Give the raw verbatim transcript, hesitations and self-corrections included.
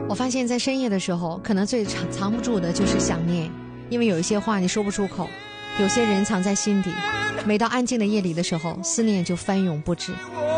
我发现在深夜的时候，可能最藏藏不住的就是想念，因为有一些话你说不出口，有些人藏在心底，每到安静的夜里的时候，思念就翻涌不止。